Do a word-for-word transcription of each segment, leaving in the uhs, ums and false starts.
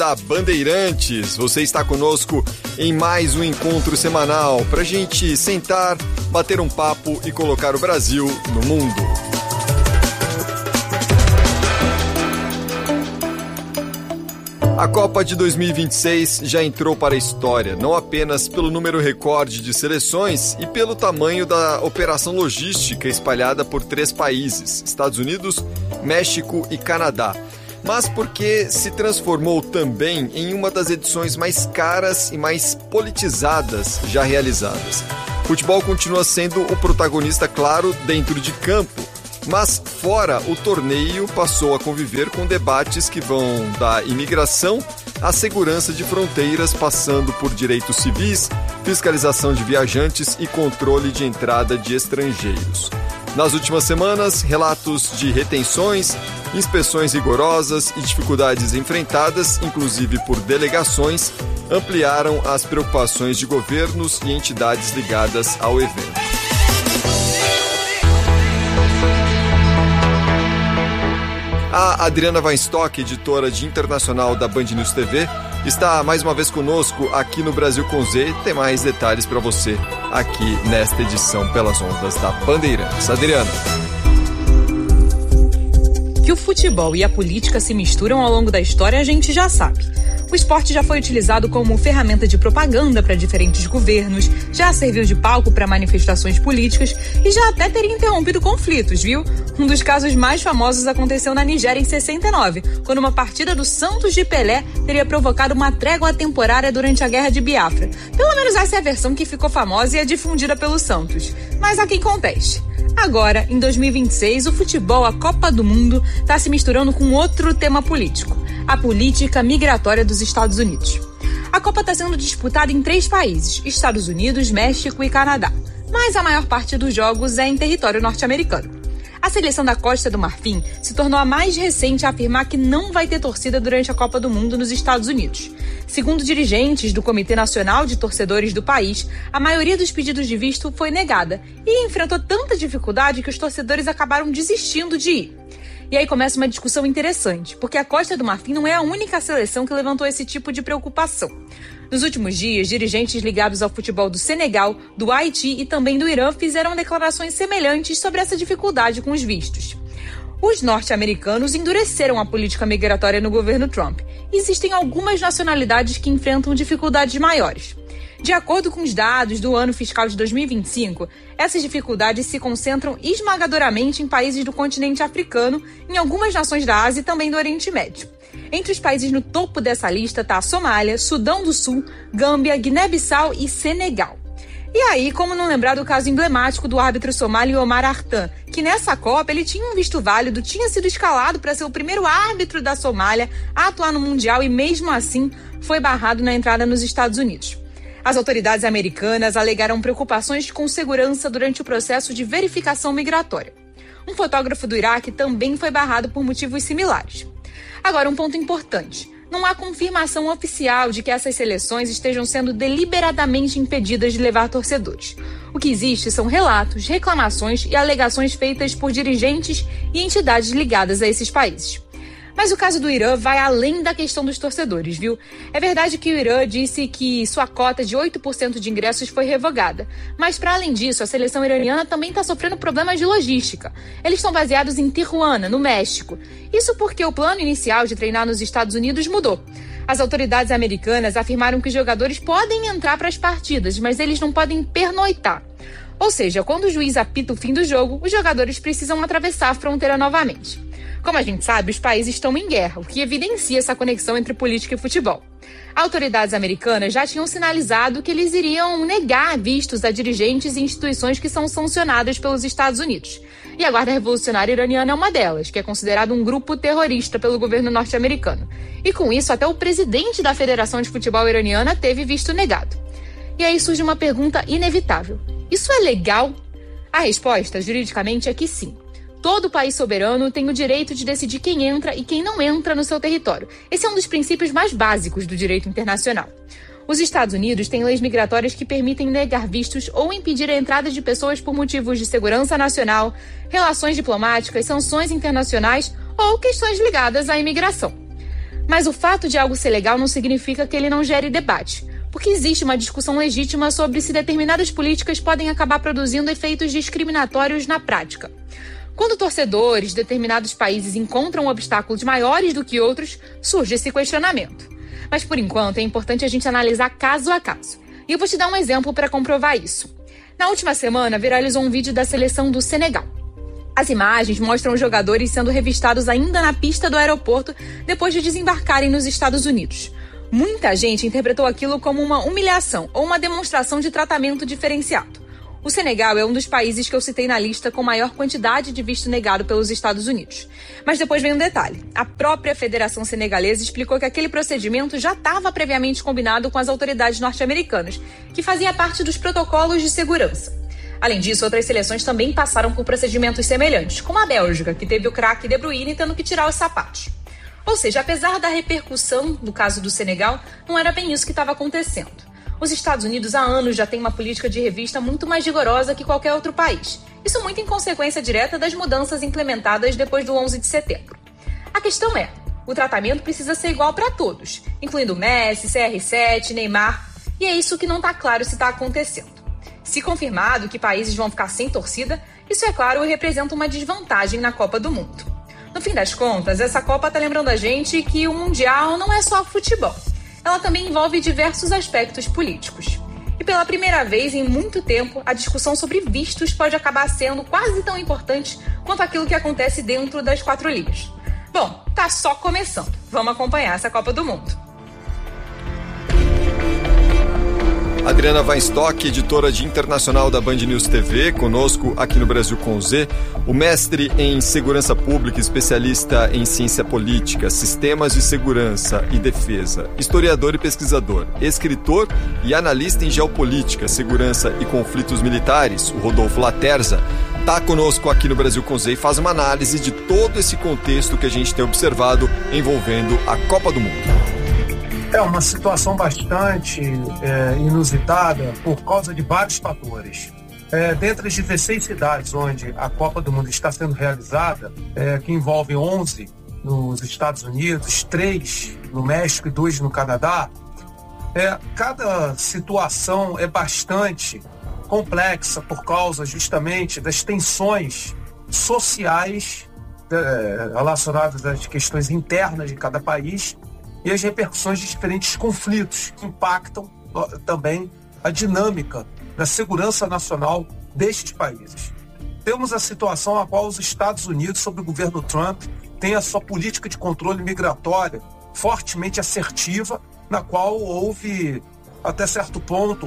da Bandeirantes. Você está conosco em mais um encontro semanal para a gente sentar, bater um papo e colocar o Brasil no mundo. A Copa de dois mil e vinte e seis já entrou para a história, não apenas pelo número recorde de seleções e pelo tamanho da operação logística espalhada por três países, Estados Unidos, México e Canadá, mas porque se transformou também em uma das edições mais caras e mais politizadas já realizadas. O futebol continua sendo o protagonista, claro, dentro de campo, mas fora o torneio passou a conviver com debates que vão da imigração à segurança de fronteiras, passando por direitos civis, fiscalização de viajantes e controle de entrada de estrangeiros. Nas últimas semanas, relatos de retenções, inspeções rigorosas e dificuldades enfrentadas, inclusive por delegações, ampliaram as preocupações de governos e entidades ligadas ao evento. A Adriana Weinstock, editora de internacional da Band News T V, está mais uma vez conosco aqui no Brasil com Z. Tem mais detalhes para você aqui nesta edição pelas ondas da Bandeirantes. Adriana. Que o futebol e a política se misturam ao longo da história, a gente já sabe. O esporte já foi utilizado como ferramenta de propaganda para diferentes governos, já serviu de palco para manifestações políticas e já até teria interrompido conflitos, viu? Um dos casos mais famosos aconteceu na Nigéria em sessenta e nove, quando uma partida do Santos de Pelé teria provocado uma trégua temporária durante a Guerra de Biafra. Pelo menos essa é a versão que ficou famosa e é difundida pelo Santos. Mas há quem conteste. Agora, em dois mil e vinte e seis, o futebol, a Copa do Mundo, está se misturando com outro tema político: a política migratória dos Estados Unidos. A Copa está sendo disputada em três países: Estados Unidos, México e Canadá. Mas a maior parte dos jogos é em território norte-americano. A seleção da Costa do Marfim se tornou a mais recente a afirmar que não vai ter torcida durante a Copa do Mundo nos Estados Unidos. Segundo dirigentes do Comitê Nacional de Torcedores do país, a maioria dos pedidos de visto foi negada e enfrentou tanta dificuldade que os torcedores acabaram desistindo de ir. E aí começa uma discussão interessante, porque a Costa do Marfim não é a única seleção que levantou esse tipo de preocupação. Nos últimos dias, dirigentes ligados ao futebol do Senegal, do Haiti e também do Irã fizeram declarações semelhantes sobre essa dificuldade com os vistos. Os norte-americanos endureceram a política migratória no governo Trump. Existem algumas nacionalidades que enfrentam dificuldades maiores. De acordo com os dados do ano fiscal de dois mil e vinte e cinco, essas dificuldades se concentram esmagadoramente em países do continente africano, em algumas nações da Ásia e também do Oriente Médio. Entre os países no topo dessa lista está a Somália, Sudão do Sul, Gâmbia, Guiné-Bissau e Senegal. E aí, como não lembrar do caso emblemático do árbitro somali Omar Artan, que nessa Copa ele tinha um visto válido, tinha sido escalado para ser o primeiro árbitro da Somália a atuar no Mundial e mesmo assim foi barrado na entrada nos Estados Unidos. As autoridades americanas alegaram preocupações com segurança durante o processo de verificação migratória. Um fotógrafo do Iraque também foi barrado por motivos similares. Agora, um ponto importante. Não há confirmação oficial de que essas seleções estejam sendo deliberadamente impedidas de levar torcedores. O que existe são relatos, reclamações e alegações feitas por dirigentes e entidades ligadas a esses países. Mas o caso do Irã vai além da questão dos torcedores, viu? É verdade que o Irã disse que sua cota de oito por cento de ingressos foi revogada. Mas, para além disso, a seleção iraniana também está sofrendo problemas de logística. Eles estão baseados em Tijuana, no México. Isso porque o plano inicial de treinar nos Estados Unidos mudou. As autoridades americanas afirmaram que os jogadores podem entrar para as partidas, mas eles não podem pernoitar. Ou seja, quando o juiz apita o fim do jogo, os jogadores precisam atravessar a fronteira novamente. Como a gente sabe, os países estão em guerra, o que evidencia essa conexão entre política e futebol. Autoridades americanas já tinham sinalizado que eles iriam negar vistos a dirigentes e instituições que são sancionadas pelos Estados Unidos. E a Guarda Revolucionária Iraniana é uma delas, que é considerado um grupo terrorista pelo governo norte-americano. E com isso, até o presidente da Federação de Futebol Iraniana teve visto negado. E aí surge uma pergunta inevitável. Isso é legal? A resposta, juridicamente, é que sim. Todo país soberano tem o direito de decidir quem entra e quem não entra no seu território. Esse é um dos princípios mais básicos do direito internacional. Os Estados Unidos têm leis migratórias que permitem negar vistos ou impedir a entrada de pessoas por motivos de segurança nacional, relações diplomáticas, sanções internacionais ou questões ligadas à imigração. Mas o fato de algo ser legal não significa que ele não gere debate, porque existe uma discussão legítima sobre se determinadas políticas podem acabar produzindo efeitos discriminatórios na prática. Quando torcedores de determinados países encontram obstáculos maiores do que outros, surge esse questionamento. Mas, por enquanto, é importante a gente analisar caso a caso. E eu vou te dar um exemplo para comprovar isso. Na última semana, viralizou um vídeo da seleção do Senegal. As imagens mostram os jogadores sendo revistados ainda na pista do aeroporto depois de desembarcarem nos Estados Unidos. Muita gente interpretou aquilo como uma humilhação ou uma demonstração de tratamento diferenciado. O Senegal é um dos países que eu citei na lista com maior quantidade de visto negado pelos Estados Unidos. Mas depois vem um detalhe. A própria Federação Senegalesa explicou que aquele procedimento já estava previamente combinado com as autoridades norte-americanas, que fazia parte dos protocolos de segurança. Além disso, outras seleções também passaram por procedimentos semelhantes, como a Bélgica, que teve o craque De Bruyne tendo que tirar os sapatos. Ou seja, apesar da repercussão do caso do Senegal, não era bem isso que estava acontecendo. Os Estados Unidos há anos já têm uma política de revista muito mais rigorosa que qualquer outro país. Isso muito em consequência direta das mudanças implementadas depois do onze de setembro. A questão é, o tratamento precisa ser igual para todos, incluindo Messi, C R sete, Neymar, e é isso que não está claro se está acontecendo. Se confirmado que países vão ficar sem torcida, isso, é claro, representa uma desvantagem na Copa do Mundo. No fim das contas, essa Copa está lembrando a gente que o Mundial não é só futebol. Ela também envolve diversos aspectos políticos. E pela primeira vez em muito tempo, a discussão sobre vistos pode acabar sendo quase tão importante quanto aquilo que acontece dentro das quatro ligas. Bom, tá só começando. Vamos acompanhar essa Copa do Mundo. Adriana Weinstock, editora de internacional da Band News T V, conosco aqui no Brasil com Z. O mestre em segurança pública, especialista em ciência política, sistemas de segurança e defesa, historiador e pesquisador, escritor e analista em geopolítica, segurança e conflitos militares, o Rodolfo Laterza, está conosco aqui no Brasil com Z e faz uma análise de todo esse contexto que a gente tem observado envolvendo a Copa do Mundo. É uma situação bastante é, inusitada por causa de vários fatores. É, dentre as dezesseis cidades onde a Copa do Mundo está sendo realizada, é, que envolve onze nos Estados Unidos, três no México e dois no Canadá, é, cada situação é bastante complexa por causa justamente das tensões sociais é, relacionadas às questões internas de cada país e as repercussões de diferentes conflitos que impactam também a dinâmica da segurança nacional destes países. Temos a situação a qual os Estados Unidos, sob o governo Trump, têm a sua política de controle migratório fortemente assertiva, na qual houve, até certo ponto,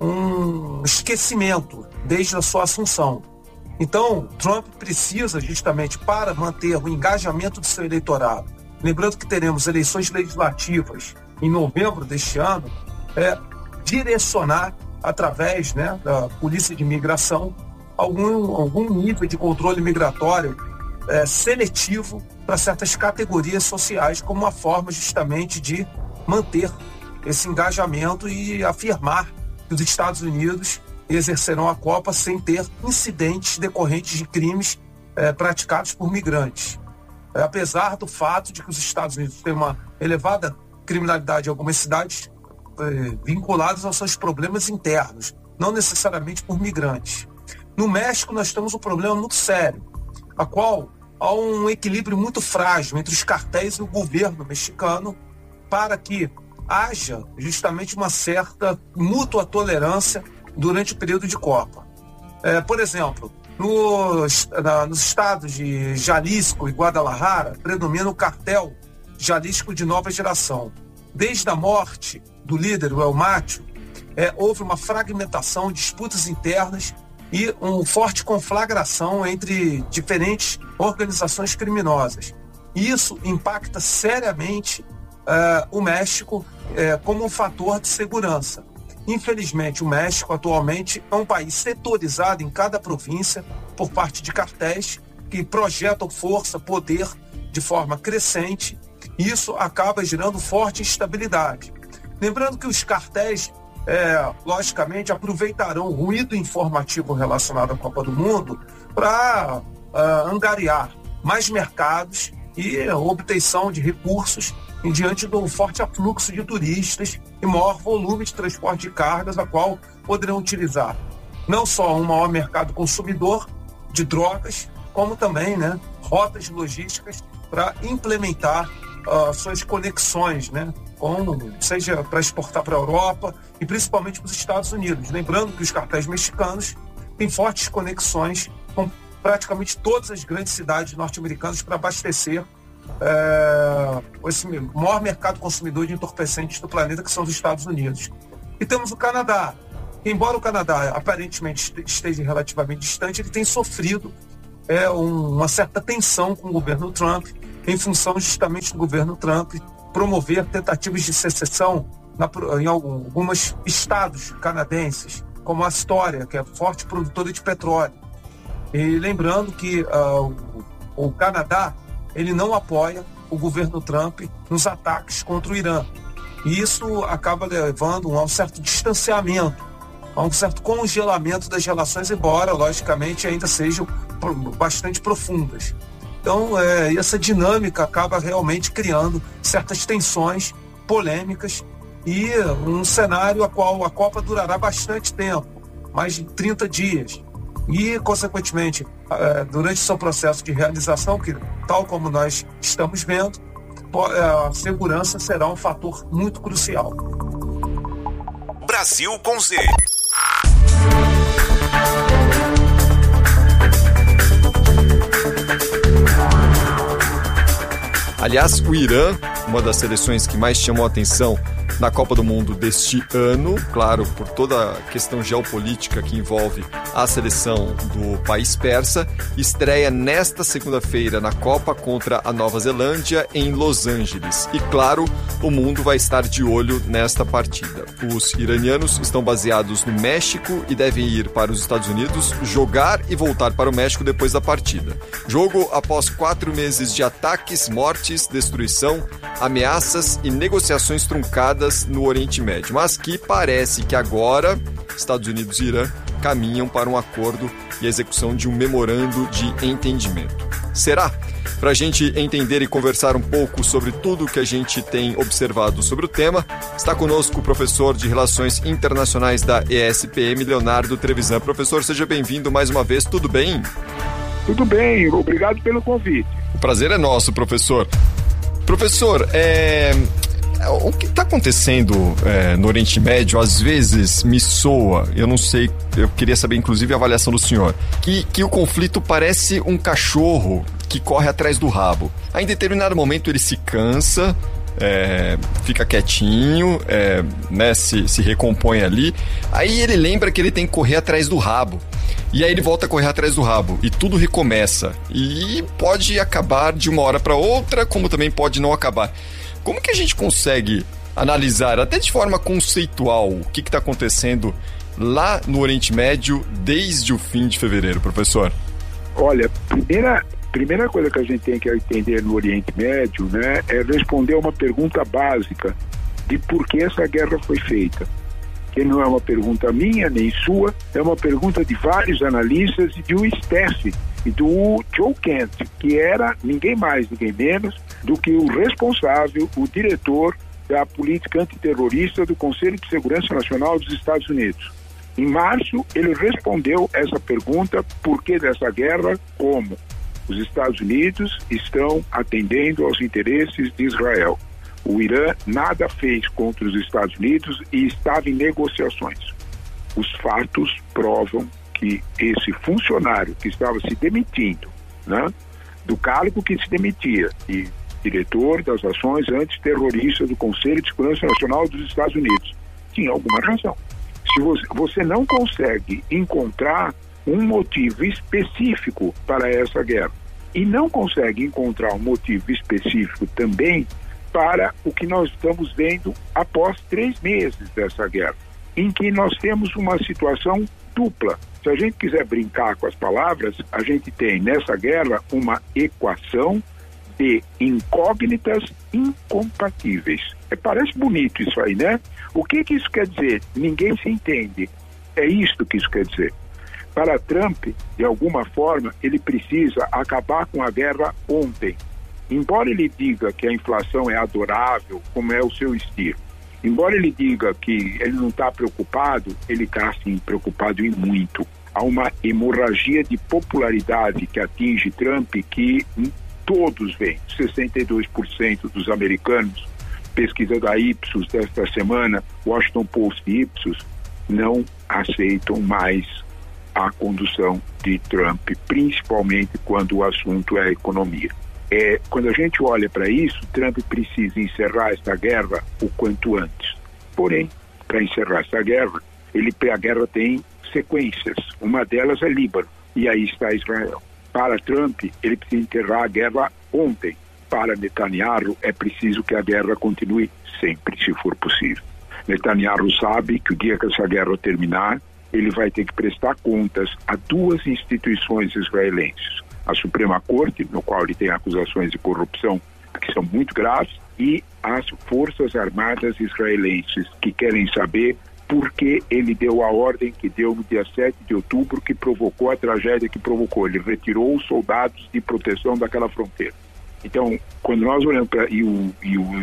um esquecimento desde a sua assunção. Então, Trump precisa, justamente para manter o engajamento do seu eleitorado, lembrando que teremos eleições legislativas em novembro deste ano, é, direcionar, através né, da Polícia de Imigração, algum, algum nível de controle migratório é, seletivo para certas categorias sociais, como uma forma justamente de manter esse engajamento e afirmar que os Estados Unidos exercerão a Copa sem ter incidentes decorrentes de crimes é, praticados por migrantes. Apesar do fato de que os Estados Unidos têm uma elevada criminalidade em algumas cidades eh, vinculadas aos seus problemas internos, não necessariamente por migrantes. No México nós temos um problema muito sério, a qual há um equilíbrio muito frágil entre os cartéis e o governo mexicano para que haja justamente uma certa mútua tolerância durante o período de Copa. Eh, por exemplo, Nos, na, nos estados de Jalisco e Guadalajara, predomina o cartel Jalisco de nova geração. Desde a morte do líder, o El Macho, é, houve uma fragmentação, disputas internas e uma forte conflagração entre diferentes organizações criminosas. Isso impacta seriamente uh, o México uh, como um fator de segurança. Infelizmente, o México atualmente é um país setorizado em cada província por parte de cartéis que projetam força, poder de forma crescente. E isso acaba gerando forte instabilidade. Lembrando que os cartéis, é, logicamente, aproveitarão o ruído informativo relacionado à Copa do Mundo para uh, angariar mais mercados e a obtenção de recursos em diante do forte afluxo de turistas e maior volume de transporte de cargas, a qual poderão utilizar não só um maior mercado consumidor de drogas, como também, né, rotas logísticas para implementar uh, suas conexões, né, como, seja para exportar para a Europa e principalmente para os Estados Unidos. Lembrando que os cartéis mexicanos têm fortes conexões com praticamente todas as grandes cidades norte-americanas para abastecer é, esse maior mercado consumidor de entorpecentes do planeta, que são os Estados Unidos. E temos o Canadá. Embora o Canadá aparentemente esteja relativamente distante, ele tem sofrido é, um, uma certa tensão com o governo Trump, em função justamente do governo Trump promover tentativas de secessão na, em alguns estados canadenses, como a Astoria, que é forte produtora de petróleo. E lembrando que uh, o, o Canadá ele não apoia o governo Trump nos ataques contra o Irã. E isso acaba levando a um certo distanciamento, a um certo congelamento das relações, embora, logicamente, ainda sejam bastante profundas. Então, é, essa dinâmica acaba realmente criando certas tensões, polêmicas e um cenário a qual a Copa durará bastante tempo, mais de trinta dias. E, consequentemente, durante seu processo de realização, que tal como nós estamos vendo, a segurança será um fator muito crucial. Brasil com Z. Aliás, o Irã, uma das seleções que mais chamou a atenção na Copa do Mundo deste ano, claro, por toda a questão geopolítica que envolve a seleção do país persa, estreia nesta segunda-feira na Copa contra a Nova Zelândia em Los Angeles. E claro, o mundo vai estar de olho nesta partida. Os iranianos estão baseados no México e devem ir para os Estados Unidos, jogar e voltar para o México depois da partida. Jogo após quatro meses de ataques, mortes, destruição, ameaças e negociações truncadas no Oriente Médio, mas que parece que agora Estados Unidos e Irã caminham para um acordo e a execução de um memorando de entendimento. Será? Para a gente entender e conversar um pouco sobre tudo que a gente tem observado sobre o tema, está conosco o professor de Relações Internacionais da E S P M, Leonardo Trevisan. Professor, seja bem-vindo mais uma vez, tudo bem? Tudo bem, obrigado pelo convite. O prazer é nosso, professor. Professor, é... o que está acontecendo é, no Oriente Médio, às vezes me soa, eu não sei, eu queria saber inclusive a avaliação do senhor, que, que o conflito parece um cachorro que corre atrás do rabo. Aí, em determinado momento ele se cansa, é, fica quietinho, é, né, se, se recompõe ali, aí ele lembra que ele tem que correr atrás do rabo. E aí ele volta a correr atrás do rabo e tudo recomeça. E pode acabar de uma hora para outra, como também pode não acabar. Como que a gente consegue analisar, até de forma conceitual, o que está acontecendo lá no Oriente Médio desde o fim de fevereiro, professor? Olha, primeira, primeira coisa que a gente tem que entender no Oriente Médio, né, é responder uma pergunta básica de por que essa guerra foi feita. Que não é uma pergunta minha nem sua, é uma pergunta de vários analistas e de um staff, e do Joe Kent, que era ninguém mais, ninguém menos do que o responsável, o diretor da política antiterrorista do Conselho de Segurança Nacional dos Estados Unidos. Em março, ele respondeu essa pergunta, por que dessa guerra, como os Estados Unidos estão atendendo aos interesses de Israel. O Irã nada fez contra os Estados Unidos e estava em negociações. Os fatos provam que esse funcionário que estava se demitindo, né, do cargo que se demitia, e diretor das ações antiterroristas do Conselho de Segurança Nacional dos Estados Unidos, tinha alguma razão. Se você, você não consegue encontrar um motivo específico para essa guerra e não consegue encontrar um motivo específico também para o que nós estamos vendo após três meses dessa guerra, em que nós temos uma situação dupla. Se a gente quiser brincar com as palavras, a gente tem nessa guerra uma equação de incógnitas incompatíveis. É, parece bonito isso aí, né? O que que isso quer dizer? Ninguém se entende. É isto que isso quer dizer. Para Trump, de alguma forma, ele precisa acabar com a guerra ontem. embora ele diga que a inflação é adorável, como é o seu estilo, embora ele diga que ele não está preocupado, ele está sim preocupado em muito. Há uma hemorragia de popularidade que atinge Trump que todos veem. sessenta e dois por cento dos americanos, pesquisa da Ipsos desta semana, Washington Post e Ipsos, não aceitam mais a condução de Trump, principalmente quando o assunto é a economia. É, quando a gente olha para isso, Trump precisa encerrar esta guerra o quanto antes. Porém, para encerrar essa guerra, ele, a guerra tem sequências. Uma delas é Líbano, e aí está Israel. Para Trump, ele precisa encerrar a guerra ontem. Para Netanyahu, é preciso que a guerra continue sempre, se for possível. Netanyahu sabe que o dia que essa guerra terminar, ele vai ter que prestar contas a duas instituições israelenses. A Suprema Corte, no qual ele tem acusações de corrupção que são muito graves, e as Forças Armadas israelenses, que querem saber por que ele deu a ordem que deu no dia sete de outubro, que provocou a tragédia que provocou. Ele retirou os soldados de proteção daquela fronteira. Então, quando nós olhamos para... E o, e o,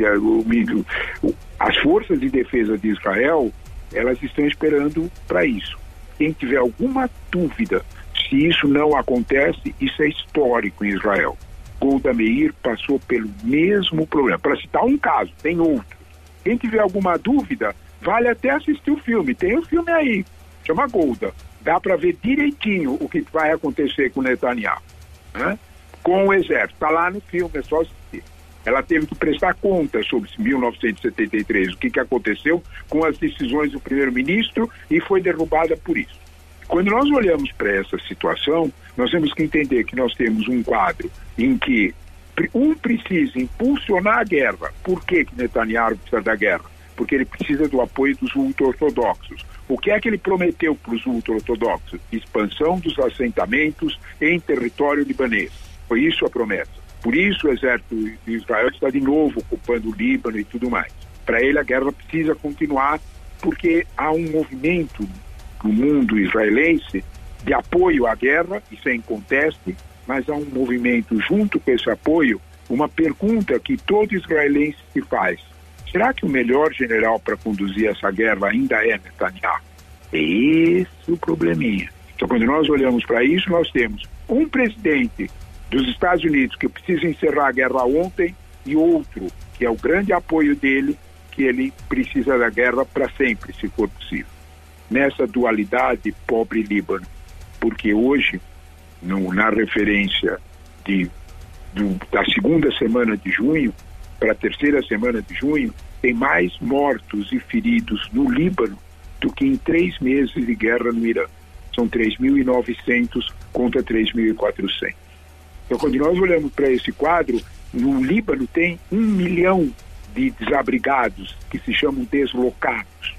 o, o, as forças de defesa de Israel, elas estão esperando para isso. Quem tiver alguma dúvida se isso não acontece, isso é histórico em Israel. Golda Meir passou pelo mesmo problema. Para citar um caso, tem outro. Quem tiver alguma dúvida, vale até assistir o filme. Tem um filme aí, chama Golda. Dá para ver direitinho o que vai acontecer com Netanyahu, né? Com o exército. Está lá no filme, é só assistir. Ela teve que prestar contas sobre mil novecentos e setenta e três, o que, que aconteceu com as decisões do primeiro-ministro, e foi derrubada por isso. Quando nós olhamos para essa situação, nós temos que entender que nós temos um quadro em que um precisa impulsionar a guerra. Por que que Netanyahu precisa da guerra? Porque ele precisa do apoio dos ultra-ortodoxos. O que é que ele prometeu para os ultra-ortodoxos? Expansão dos assentamentos em território libanês. Foi isso a promessa. Por isso o exército de Israel está de novo ocupando o Líbano e tudo mais. Para ele a guerra precisa continuar, porque há um movimento no mundo israelense de apoio à guerra, e sem conteste, mas há um movimento junto com esse apoio, uma pergunta que todo israelense se faz: será que o melhor general para conduzir essa guerra ainda é Netanyahu? É esse o probleminha. Então, quando nós olhamos para isso, nós temos um presidente dos Estados Unidos que precisa encerrar a guerra ontem, e outro, que é o grande apoio dele, que ele precisa da guerra para sempre, se for possível. Nessa dualidade, pobre Líbano, porque hoje, no, na referência de, do, da segunda semana de junho para a terceira semana de junho, tem mais mortos e feridos no Líbano do que em três meses de guerra no Irã. São três mil e novecentos contra três mil e quatrocentos. Então, quando nós olhamos para esse quadro, no Líbano tem um milhão de desabrigados que se chamam deslocados.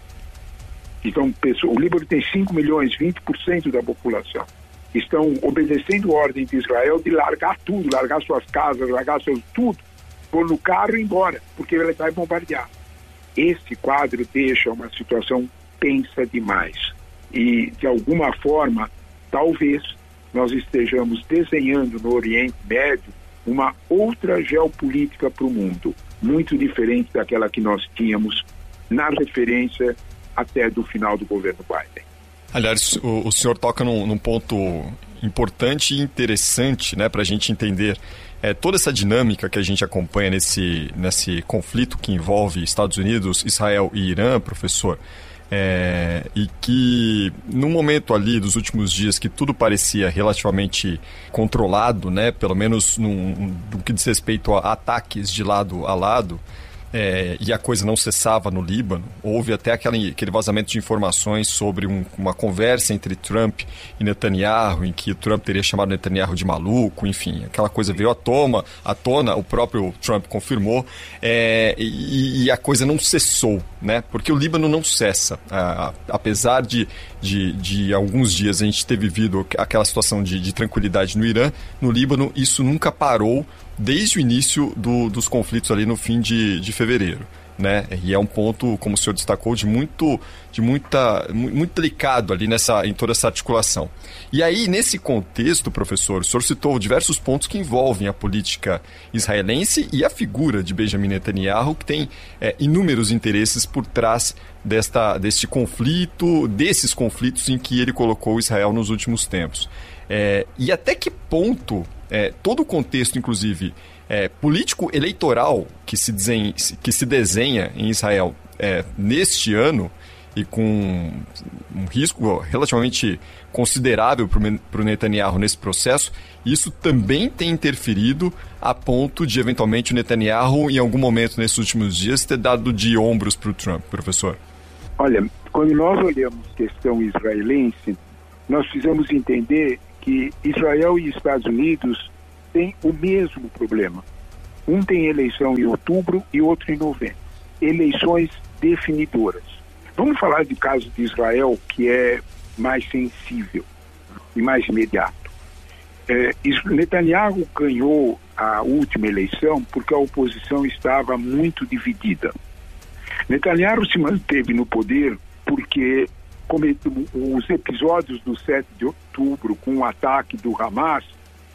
Então, o Líbano tem cinco milhões, vinte por cento da população. Estão obedecendo a ordem de Israel de largar tudo, largar suas casas, largar seus tudo, pôr no carro e ir embora, porque ele vai bombardear. Esse quadro deixa uma situação tensa demais. E, de alguma forma, talvez nós estejamos desenhando no Oriente Médio uma outra geopolítica para o mundo, muito diferente daquela que nós tínhamos na referência até do final do governo Biden. Aliás, o, o senhor toca num, num ponto importante e interessante, né, para a gente entender é, toda essa dinâmica que a gente acompanha nesse, nesse conflito que envolve Estados Unidos, Israel e Irã, professor. É, e que no momento ali dos últimos dias que tudo parecia relativamente controlado, né, pelo menos no, no que diz respeito a ataques de lado a lado, é, e a coisa não cessava no Líbano, houve até aquele, aquele vazamento de informações sobre um, uma conversa entre Trump e Netanyahu, em que o Trump teria chamado Netanyahu de maluco, enfim, aquela coisa veio à tona, à tona o próprio Trump confirmou, é, e, e a coisa não cessou, né? Porque o Líbano não cessa, a, a, apesar de, de, de alguns dias a gente ter vivido aquela situação de, de tranquilidade no Irã, no Líbano isso nunca parou desde o início do, dos conflitos ali no fim de, de fevereiro. né? E é um ponto, como o senhor destacou, de muito, de muita, muito delicado ali nessa, em toda essa articulação. E aí, nesse contexto, professor, o senhor citou diversos pontos que envolvem a política israelense e a figura de Benjamin Netanyahu, que tem é, inúmeros interesses por trás desta, deste conflito, desses conflitos em que ele colocou Israel nos últimos tempos. É, e até que ponto é, todo o contexto, inclusive, é, político-eleitoral que se, desenha, que se desenha em Israel é, neste ano, e com um risco relativamente considerável para o Netanyahu nesse processo, isso também tem interferido a ponto de, eventualmente, o Netanyahu, em algum momento nesses últimos dias, ter dado de ombros para o Trump, professor? Olha, quando nós olhamos a questão israelense, nós precisamos entender que Israel e Estados Unidos têm o mesmo problema. Um tem eleição em outubro e outro em novembro. Eleições definidoras. Vamos falar do caso de Israel, que é mais sensível e mais imediato. É, Netanyahu ganhou a última eleição porque a oposição estava muito dividida. Netanyahu se manteve no poder porque os episódios do sete de outubro, com o ataque do Hamas,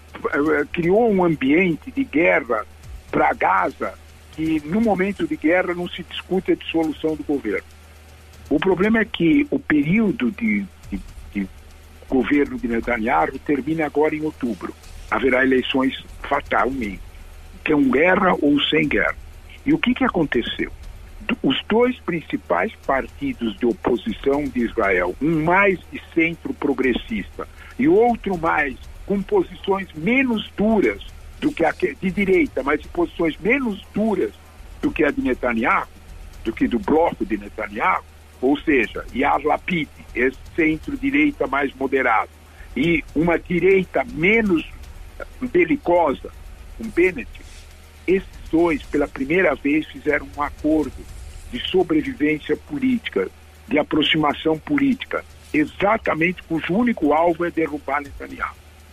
criou um ambiente de guerra para Gaza que, no momento de guerra, não se discute a dissolução do governo. O problema é que o período de, de, de governo de Netanyahu termina agora em outubro. Haverá eleições fatalmente, com guerra ou sem guerra. E o que, que aconteceu? Os dois principais partidos de oposição de Israel, um mais de centro progressista e outro mais com posições menos duras do que a de direita, mas de posições menos duras do que a de Netanyahu, do que do bloco de Netanyahu, ou seja, Yair Lapid, esse centro-direita mais moderado, e uma direita menos belicosa, um Bennett, esses dois, pela primeira vez, fizeram um acordo de sobrevivência política, de aproximação política, exatamente cujo único alvo é derrubar Netanyahu.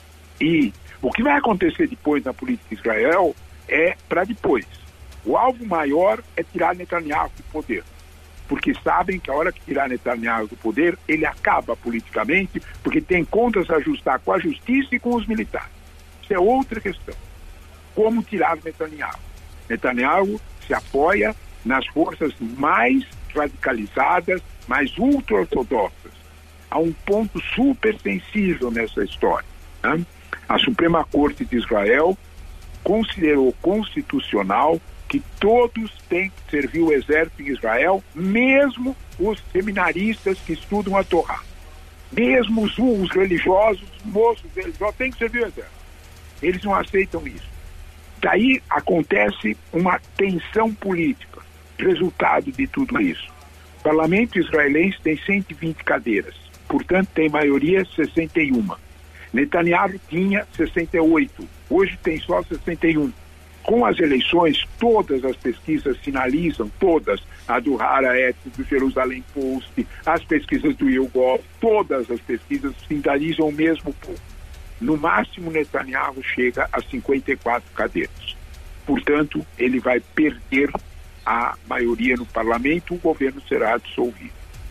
E o que vai acontecer depois na política de Israel é para depois. O alvo maior é tirar Netanyahu do poder, porque sabem que a hora que tirar Netanyahu do poder, ele acaba politicamente, porque tem contas a ajustar com a justiça e com os militares. Isso é outra questão. Como tirar Netanyahu? Netanyahu se apoia nas forças mais radicalizadas, mais ultra-ortodoxas. Há um ponto super sensível nessa história, né? A Suprema Corte de Israel considerou constitucional que todos têm que servir o exército em Israel, mesmo os seminaristas que estudam a Torá. Mesmo os, os religiosos, os moços religiosos, têm que servir o exército. Eles não aceitam isso. Daí acontece uma tensão política, resultado de tudo isso. O parlamento israelense tem cento e vinte cadeiras, portanto tem maioria sessenta e uma. Netanyahu tinha sessenta e oito, hoje tem só sessenta e um. Com as eleições, todas as pesquisas sinalizam, todas, a do Haaretz, do Jerusalém Post, as pesquisas do YouGov, todas as pesquisas sinalizam o mesmo ponto. No máximo, Netanyahu chega a cinquenta e quatro cadeiras. Portanto, ele vai perder a maioria no parlamento, o governo será dissolvido.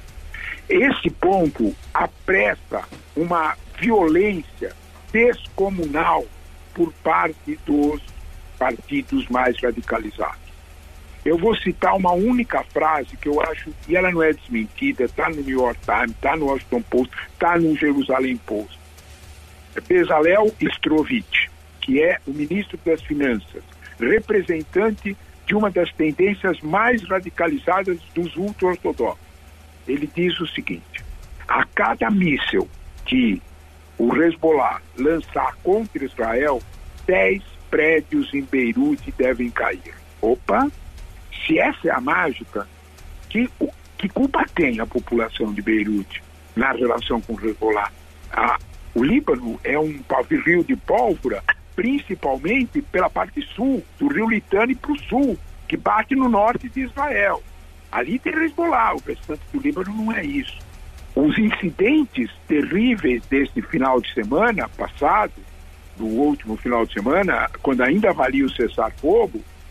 Esse ponto apressa uma violência descomunal por parte dos partidos mais radicalizados. Eu vou citar uma única frase que eu acho, e ela não é desmentida, está no New York Times, está no Washington Post, está no Jerusalém Post. Bezalel Strovitch, que é o ministro das Finanças, representante de uma das tendências mais radicalizadas dos ultra-ortodoxos. Ele diz o seguinte: a cada míssil que o Hezbollah lançar contra Israel, dez prédios em Beirute devem cair. Opa! Se essa é a mágica, que, que culpa tem a população de Beirute na relação com o Hezbollah? A, o Líbano é um rio de pólvora, principalmente pela parte sul, do rio Litani para o sul, que bate no norte de Israel. Ali tem Hezbollah, o restante do Líbano não é isso. Os incidentes terríveis desse final de semana passado, do último final de semana, quando ainda valia o cessar-fogo,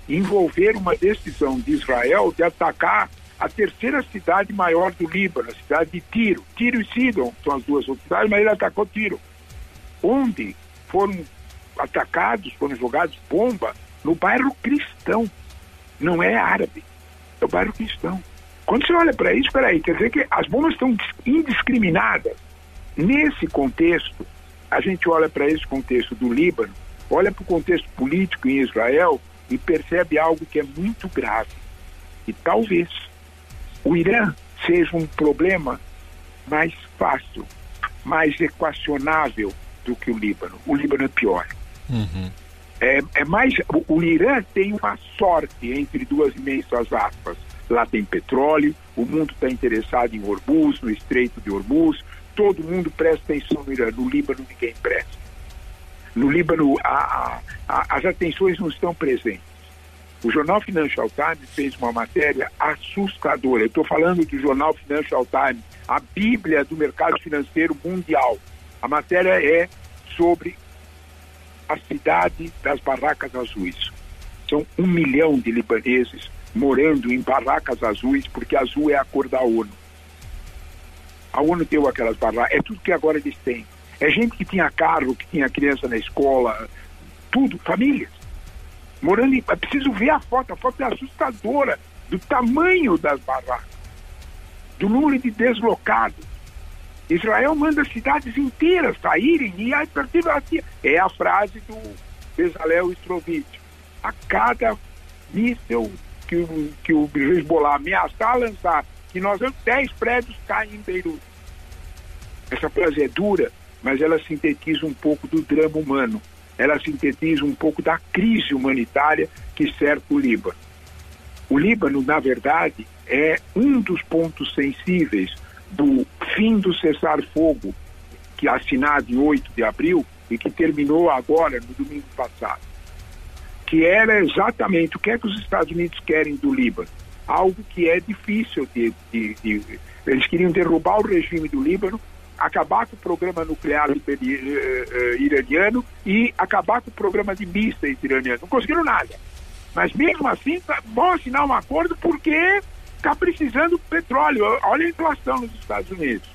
envolver uma decisão de Israel de atacar a terceira cidade maior do Líbano, a cidade de Tiro. Tiro e Sidon são as duas outras cidades, mas ele atacou Tiro, onde foram atacados, foram jogados bomba no bairro cristão. Não é árabe, é o bairro cristão. Quando você olha para isso, peraí, quer dizer que as bombas estão indiscriminadas. Nesse contexto, a gente olha para esse contexto do Líbano, olha para o contexto político em Israel e percebe algo que é muito grave. E talvez o Irã seja um problema mais fácil, mais equacionável do que o Líbano. O Líbano é pior. Uhum. É, é mais, o, o Irã tem uma sorte entre duas imensas aspas. Lá tem petróleo, o mundo está interessado em Hormuz, no Estreito de Hormuz, todo mundo presta atenção no Irã. No Líbano ninguém presta. No Líbano a, a, as atenções não estão presentes. O jornal Financial Times fez uma matéria assustadora. Eu estou falando do jornal Financial Times, a bíblia do mercado financeiro mundial. A matéria é sobre a cidade das barracas azuis. São um milhão de libaneses morando em barracas azuis, porque azul é a cor da ONU. A ONU deu aquelas barracas, é tudo que agora eles têm. É gente que tinha carro, que tinha criança na escola, tudo, famílias. Morando em... É preciso ver a foto, a foto é assustadora do tamanho das barracas, do número de deslocados. Israel manda cidades inteiras saírem e aí aqui. É a frase do Bezalel Strovitch. A cada míssil que o, que o Hezbollah ameaçar lançar, que nós vamos, dez prédios caem em Beirute. Essa frase é dura, mas ela sintetiza um pouco do drama humano. Ela sintetiza um pouco da crise humanitária que cerca o Líbano. O Líbano, na verdade, é um dos pontos sensíveis do fim do cessar-fogo, que é assinado em oito de abril e que terminou agora, no domingo passado, que era exatamente o que é que os Estados Unidos querem do Líbano. Algo que é difícil de, de, de... Eles queriam derrubar o regime do Líbano, acabar com o programa nuclear iraniano e acabar com o programa de mísseis iraniano. Não conseguiram nada. Mas mesmo assim, vão assinar um acordo porque está precisando de petróleo. Olha a inflação nos Estados Unidos.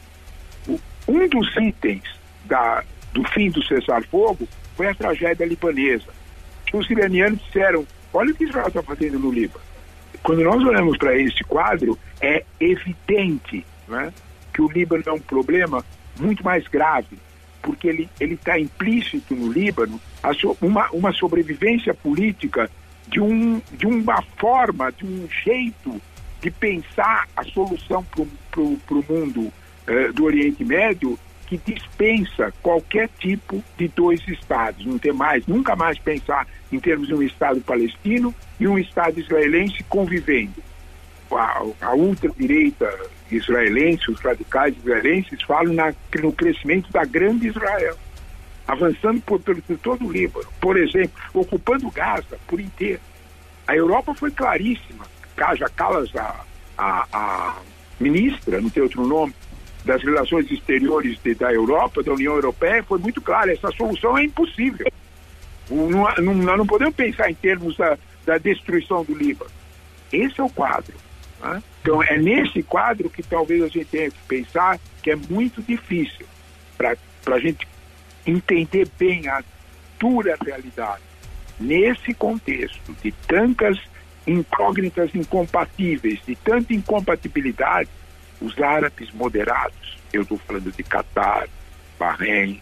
Um dos itens da, do fim do cessar-fogo foi a tragédia libanesa. Os iranianos disseram, olha o que Israel está fazendo no Líbano. Quando nós olhamos para esse quadro, é evidente, né, que o Líbano é um problema muito mais grave, porque ele ele está implícito no Líbano a so, uma, uma sobrevivência política de, um, de uma forma, de um jeito de pensar a solução para o mundo eh, do Oriente Médio que dispensa qualquer tipo de dois estados, não tem mais, nunca mais pensar em termos de um estado palestino e um estado israelense convivendo. A, a ultradireita israelense, os radicais israelenses falam na, no crescimento da grande Israel, avançando por, por, por todo o Líbano, por exemplo, ocupando Gaza por inteiro. A Europa foi claríssima, Kaja Kallas, a, a, a ministra, não tem outro nome, das relações exteriores de, da Europa, da União Europeia, foi muito clara, essa solução é impossível. Não, não, nós não podemos pensar em termos da, da destruição do Líbano. Esse é o quadro. Né? Então é nesse quadro que talvez a gente tenha que pensar que é muito difícil para a gente entender bem a dura realidade. Nesse contexto de tantas incógnitas incompatíveis, de tanta incompatibilidade, os árabes moderados, eu estou falando de Catar, Bahrein,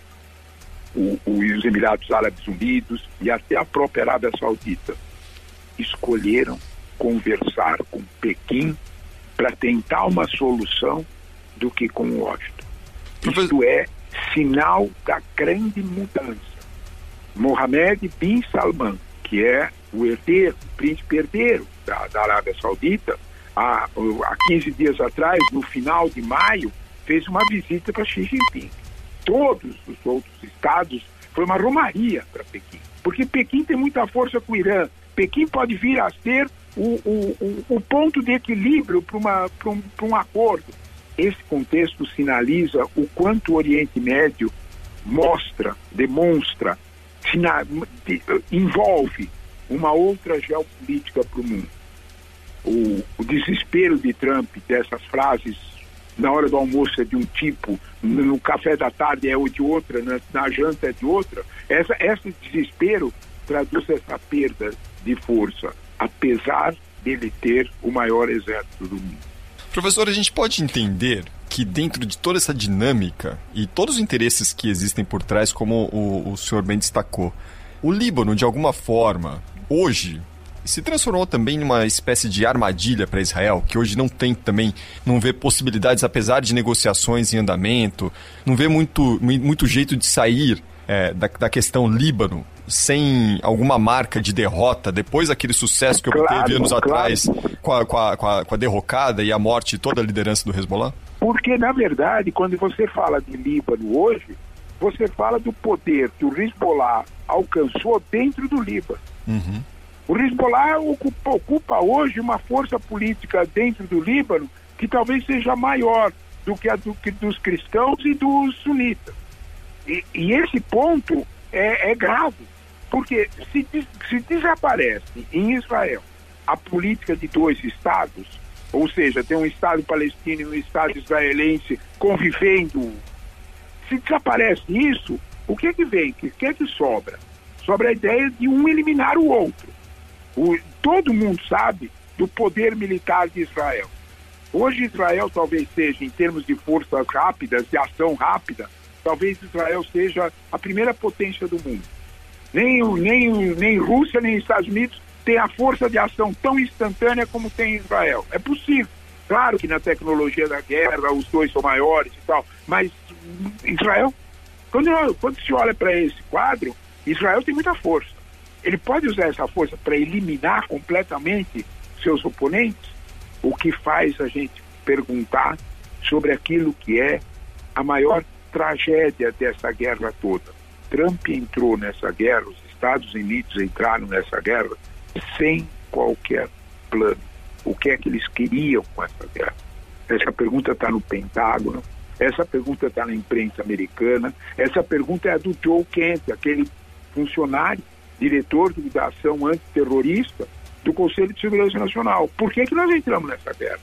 o, o, os Emirados Árabes Unidos e até a própria Arábia Saudita, escolheram conversar com Pequim para tentar uma solução do que com Washington. Isto é sinal da grande mudança. Mohammed bin Salman, que é o herdeiro, o príncipe herdeiro da, da Arábia Saudita, há, há quinze dias atrás, no final de maio, fez uma visita para Xi Jinping. Todos os outros estados, foi uma romaria para Pequim, porque Pequim tem muita força com o Irã. Pequim pode vir a ser o, o, o, o ponto de equilíbrio para um, um acordo. Esse contexto sinaliza o quanto o Oriente Médio mostra, demonstra, sina, de, envolve uma outra geopolítica para o mundo. O, o desespero de Trump dessas frases, na hora do almoço é de um tipo, no, no café da tarde é de outra, na, na janta é de outra, essa, esse desespero traduz essa perda de força, apesar dele ter o maior exército do mundo. Professor, a gente pode entender que dentro de toda essa dinâmica e todos os interesses que existem por trás, como o, o senhor bem destacou, o Líbano, de alguma forma, hoje, se transformou também numa espécie de armadilha para Israel, que hoje não tem também, não vê possibilidades, apesar de negociações em andamento, não vê muito, muito jeito de sair é, da, da questão Líbano sem alguma marca de derrota, depois daquele sucesso que obteve claro, anos claro. atrás com a, com, a, com, a, com a derrocada e a morte de toda a liderança do Hezbollah? Porque, na verdade, quando você fala de Líbano hoje, você fala do poder que o Hezbollah alcançou dentro do Líbano. Uhum. O Hezbollah ocupa, ocupa hoje uma força política dentro do Líbano que talvez seja maior do que a do, que dos cristãos e dos sunitas. E, e esse ponto é, é grave, porque se, se desaparece em Israel a política de dois estados, ou seja, tem um estado palestino e um estado israelense convivendo, se desaparece isso, o que é que vem? O que é que sobra? Sobra a ideia de um eliminar o outro. O, todo mundo sabe do poder militar de Israel. Hoje Israel talvez seja, em termos de forças rápidas, de ação rápida, talvez Israel seja a primeira potência do mundo. Nem, nem, nem Rússia, nem Estados Unidos tem a força de ação tão instantânea como tem Israel. É possível. Claro que na tecnologia da guerra os dois são maiores e tal, mas Israel, quando, quando se olha para esse quadro, Israel tem muita força. Ele pode usar essa força para eliminar completamente seus oponentes, o que faz a gente perguntar sobre aquilo que é a maior tragédia dessa guerra toda. Trump entrou nessa guerra, os Estados Unidos entraram nessa guerra sem qualquer plano. O que é que eles queriam com essa guerra? Essa pergunta está no Pentágono, essa pergunta está na imprensa americana, essa pergunta é a do Joe Kent, aquele funcionário, diretor da ação antiterrorista do Conselho de Segurança Nacional. Por que que nós entramos nessa guerra?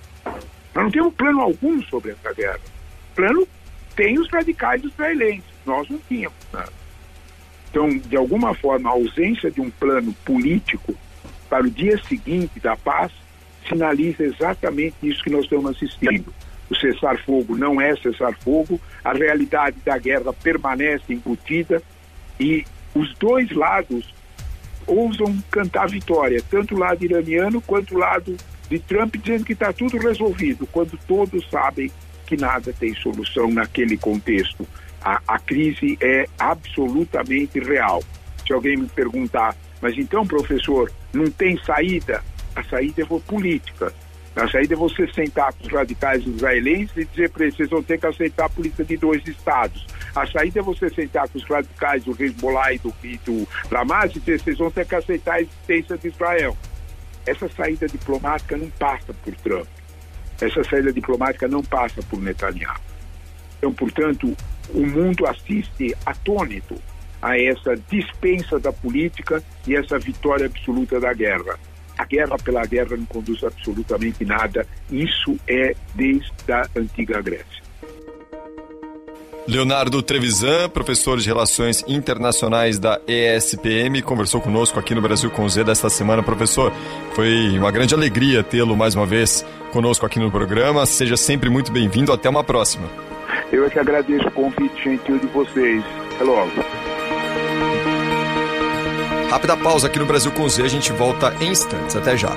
Nós não temos plano algum sobre essa guerra. Plano tem os radicais israelenses, nós não tínhamos nada. Então, de alguma forma, a ausência de um plano político para o dia seguinte da paz sinaliza exatamente isso que nós estamos assistindo. O cessar-fogo não é cessar-fogo, a realidade da guerra permanece embutida e os dois lados ousam cantar vitória, tanto o lado iraniano quanto o lado de Trump, dizendo que está tudo resolvido, quando todos sabem que nada tem solução naquele contexto. A, a crise é absolutamente real. Se alguém me perguntar, mas então, professor, não tem saída? A saída é política. A saída é você sentar com os radicais israelenses e dizer para eles, vocês vão ter que aceitar a política de dois estados. A saída é você sentar com os radicais do Hezbollah e do, e do Hamas e dizer, vocês vão ter que aceitar a existência de Israel. Essa saída diplomática não passa por Trump. Essa saída diplomática não passa por Netanyahu. Então, portanto, o mundo assiste atônito a essa dispensa da política e essa vitória absoluta da guerra. A guerra pela guerra não conduz absolutamente nada. Isso é desde a antiga Grécia. Leonardo Trevisan, professor de Relações Internacionais da E S P M, conversou conosco aqui no Brasil com Z desta semana. Professor, foi uma grande alegria tê-lo mais uma vez conosco aqui no programa. Seja sempre muito bem-vindo. Até uma próxima. Eu é que agradeço o convite gentil de vocês. Até logo. Rápida pausa aqui no Brasil com Z. A gente volta em instantes. Até já.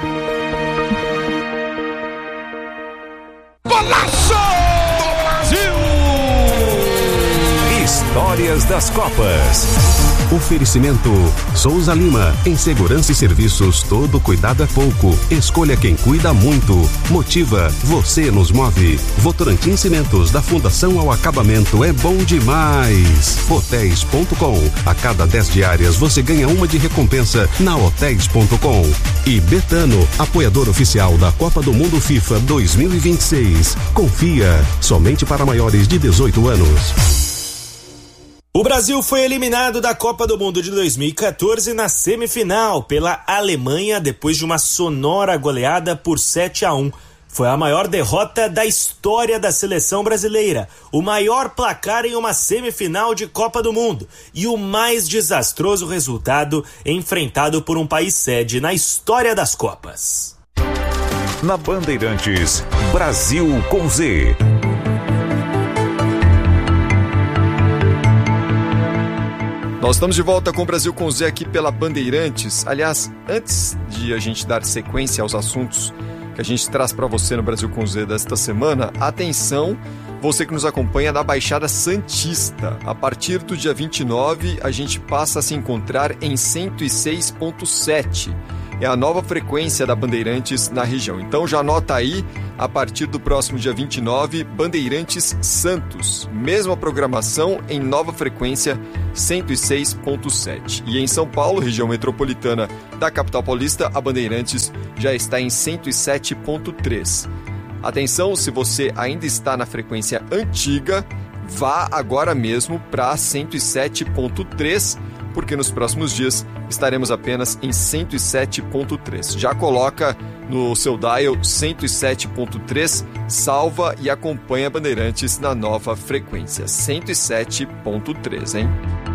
Golaço! Histórias das Copas. Oferecimento Souza Lima. Em segurança e serviços, todo cuidado é pouco. Escolha quem cuida muito. Motiva, você nos move. Votorantim Cimentos, da Fundação ao Acabamento, é bom demais. Hotéis ponto com. A cada dez diárias você ganha uma de recompensa na hotéis ponto com. E Betano, apoiador oficial da Copa do Mundo FIFA dois mil e vinte e seis. Confia, somente para maiores de dezoito anos. O Brasil foi eliminado da Copa do Mundo de dois mil e quatorze na semifinal pela Alemanha depois de uma sonora goleada por sete a um. Foi a maior derrota da história da seleção brasileira, o maior placar em uma semifinal de Copa do Mundo e o mais desastroso resultado enfrentado por um país sede na história das Copas. Na Bandeirantes, Brasil com Z. Nós estamos de volta com o Brasil com Z aqui pela Bandeirantes. Aliás, antes de a gente dar sequência aos assuntos que a gente traz para você no Brasil com Z desta semana, atenção, você que nos acompanha na Baixada Santista. A partir do dia vinte e nove, a gente passa a se encontrar em cento e seis ponto sete. É a nova frequência da Bandeirantes na região. Então já anota aí, a partir do próximo dia vinte e nove, Bandeirantes Santos. Mesma programação em nova frequência, cento e seis ponto sete. E em São Paulo, região metropolitana da capital paulista, a Bandeirantes já está em cento e sete ponto três. Atenção, se você ainda está na frequência antiga, vá agora mesmo para cento e sete ponto três, porque nos próximos dias estaremos apenas em cento e sete ponto três. Já coloca no seu dial cento e sete ponto três, salva e acompanha a Bandeirantes na nova frequência, cento e sete ponto três, hein?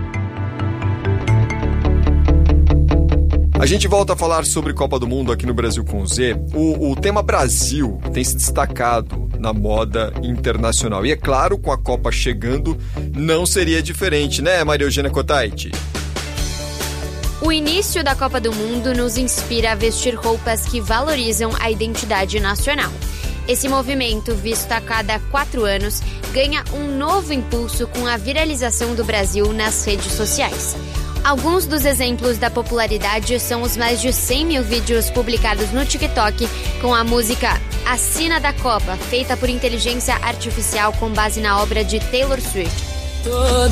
A gente volta a falar sobre Copa do Mundo aqui no Brasil com Z. O, o tema Brasil tem se destacado na moda internacional. E é claro, com a Copa chegando, não seria diferente, né, Maria Eugênia Cotaiti? O início da Copa do Mundo nos inspira a vestir roupas que valorizam a identidade nacional. Esse movimento, visto a cada quatro anos, ganha um novo impulso com a viralização do Brasil nas redes sociais. Alguns dos exemplos da popularidade são os mais de cem mil vídeos publicados no TikTok com a música A Sina da Copa, feita por inteligência artificial com base na obra de Taylor Swift. Toda